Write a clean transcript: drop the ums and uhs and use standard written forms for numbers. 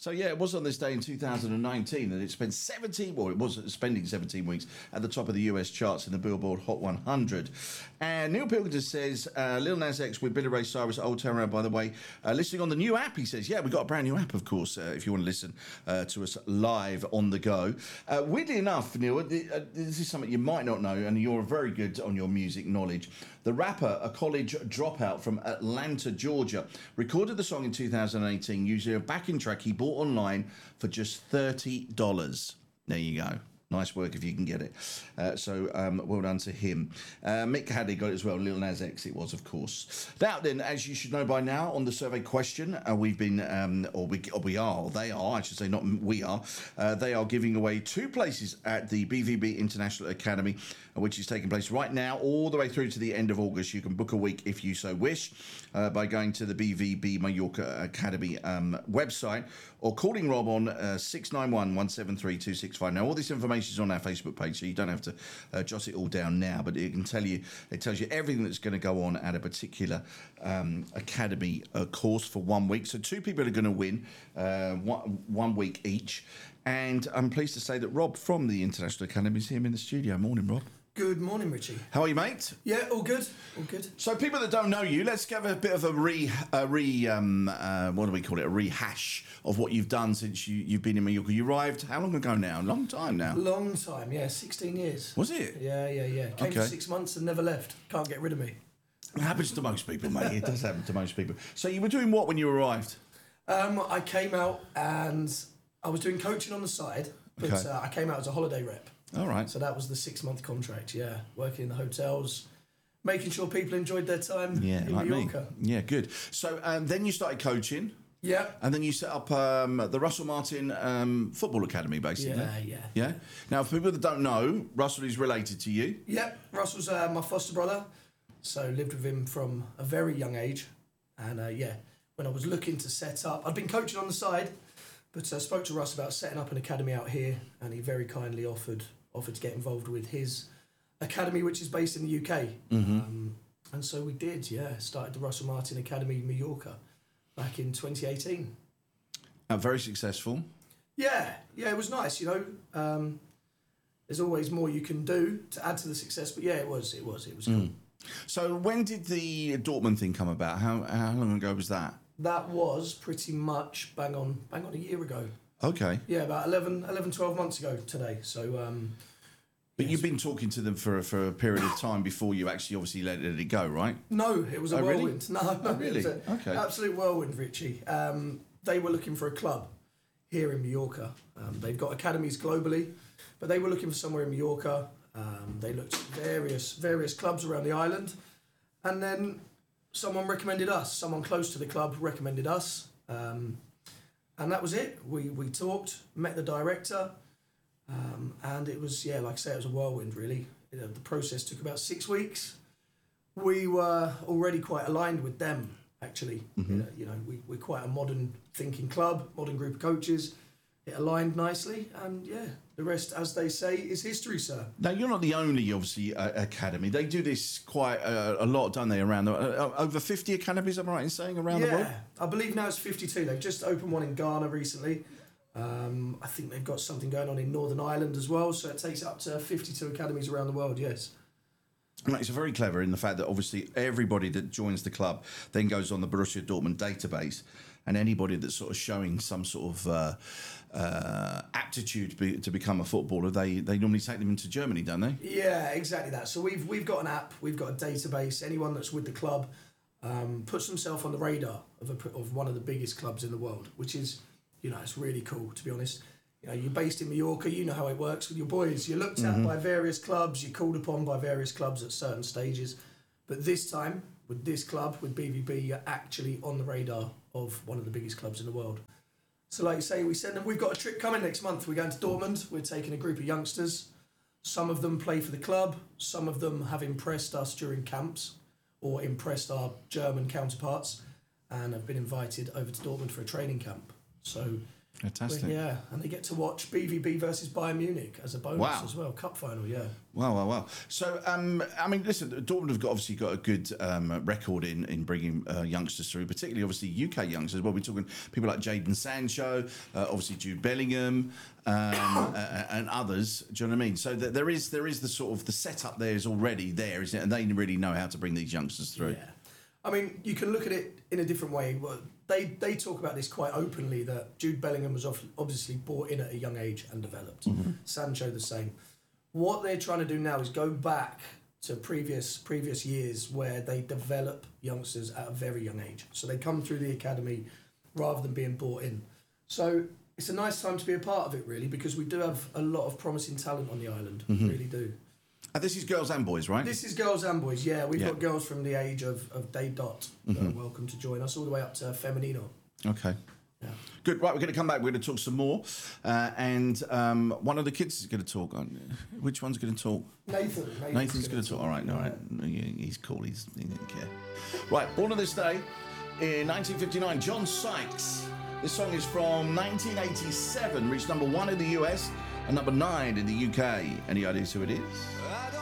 So yeah, it was on this day in 2019 that it spent 17, well, it was spending 17 weeks at the top of the US charts in the Billboard Hot 100. And Neil Pilkington says, Lil Nas X with Billy Ray Cyrus, Old Town Road, by the way, listening on the new app, he says. Yeah, we got a brand new app, of course, if you want to listen to us live on the go. Weirdly enough, Neil, this is something you might not know, and you're very good on your music knowledge. The rapper, a college dropout from Atlanta, Georgia, recorded the song in 2018 using a backing track he bought online for just $30. There you go. Nice work if you can get it. So well done to him. Mick Hadley got it as well. Lil Nas X it was, of course. Now then, as you should know by now, on the survey question, we've been, they are giving away 2 places at the BVB International Academy, which is taking place right now all the way through to the end of August. You can book a week if you so wish by going to the BVB Mallorca Academy website or calling Rob on 691 173 265. Now, all this information is on our Facebook page, so you don't have to jot it all down now, but it tells you everything that's going to go on at a particular academy course for 1 week. So 2 people are going to win 1 week each. And I'm pleased to say that Rob from the International Academy is here in the studio. Morning, Rob. Good morning, Richie. How are you, mate? Yeah, all good, all good. So, people that don't know you, let's give a bit of a rehash of what you've done since you've been in Mallorca. You arrived how long ago now? Long time now. Long time, yeah, 16 years. Was it? Yeah. Came for 6 months and never left. Can't get rid of me. It happens to most people, mate. It does happen to most people. So, you were doing what when you arrived? I came out and I was doing coaching on the side, but I came out as a holiday rep. All right. So that was the 6-month contract, yeah. Working in the hotels, making sure people enjoyed their time in like Mallorca. Me. Yeah, good. So then you started coaching. Yeah. And then you set up the Russell Martin Football Academy, basically. Yeah? Now, for people that don't know, Russell is related to you. Yeah, Russell's my foster brother. So lived with him from a very young age. And when I was looking to set up, I'd been coaching on the side, but I spoke to Russ about setting up an academy out here, and he very kindly offered to get involved with his academy, which is based in the UK. Mm-hmm. And so we did, started the Russell Martin Academy Mallorca back in 2018. Very successful. Yeah, it was nice, there's always more you can do to add to the success, but yeah, it was cool. So when did the Dortmund thing come about? How long ago was that? That was pretty much bang on a year ago. Okay. Yeah, about 11, 12 months ago today. So, but you've been talking to them for a period of time before you actually obviously let it go, right? No, it was a whirlwind. Really? No, really? It was an absolute whirlwind, Richie. They were looking for a club here in Mallorca. They've got academies globally, but they were looking for somewhere in Mallorca. They looked at various clubs around the island, and then someone recommended us. Someone close to the club recommended us. And that was it. We talked, met the director, and it was, like I say, it was a whirlwind, really. The process took about 6 weeks. We were already quite aligned with them, actually. Mm-hmm. We're quite a modern thinking club, modern group of coaches. It aligned nicely, and the rest, as they say, is history, sir. Now, you're not the only, obviously, academy. They do this quite a lot, don't they, around over 50 academies, am I right in saying, around the world? Yeah, I believe now it's 52. They've just opened one in Ghana recently. I think they've got something going on in Northern Ireland as well, so it takes it up to 52 academies around the world, yes. It's very clever in the fact that, obviously, everybody that joins the club then goes on the Borussia Dortmund database, and anybody that's sort of showing some sort of aptitude to become a footballer, they normally take them into Germany, don't they? Yeah, exactly that. So we've got an app, we've got a database. Anyone that's with the club puts themselves on the radar of one of the biggest clubs in the world, which is, it's really cool, to be honest. You're based in Mallorca, you know how it works with your boys. You're looked at by various clubs, you're called upon by various clubs at certain stages. But this time, with this club, with BVB, you're actually on the radar of one of the biggest clubs in the world. So like you say, we've got a trip coming next month. We're going to Dortmund. We're taking a group of youngsters. Some of them play for the club. Some of them have impressed us during camps or impressed our German counterparts and have been invited over to Dortmund for a training camp. So Fantastic. Yeah, and they get to watch BVB versus Bayern Munich as a bonus Wow. as well. Cup final, yeah. Wow. So, I mean, listen, Dortmund have obviously got a good record in bringing youngsters through, particularly, obviously, UK youngsters. Well, we're talking people like Jadon Sancho, obviously Jude Bellingham, and others. Do you know what I mean? So there is the sort of the setup there is already there, isn't it? And they really know how to bring these youngsters through. Yeah. I mean, you can look at it in a different way. Well, they talk about this quite openly, that Jude Bellingham was obviously brought in at a young age and developed. Mm-hmm. Sancho the same. What they're trying to do now is go back to previous years where they develop youngsters at a very young age. So they come through the academy rather than being brought in. So it's a nice time to be a part of it, really, because we do have a lot of promising talent on the island. We really do. This is girls and boys, right? This is girls and boys, yeah. We've got girls from the age of day dot that are welcome to join us, all the way up to Femenino. Okay. Yeah. Good. Right, we're going to come back. We're going to talk some more. And one of the kids is going to talk. Which one's going to talk? Nathan's going to talk. All right. He's cool. He didn't care. Right, born on this day in 1959, John Sykes. This song is from 1987, reached number 1 in the US and number 9 in the UK. Any ideas who it is?